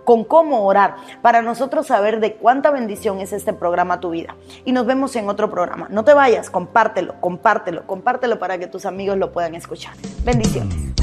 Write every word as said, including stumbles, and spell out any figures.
con cómo orar, para nosotros saber de cuánta bendición es este programa a tu vida. Y nos vemos en otro programa. No te vayas, compártelo, compártelo, compártelo para que tus amigos lo puedan escuchar. Bendiciones.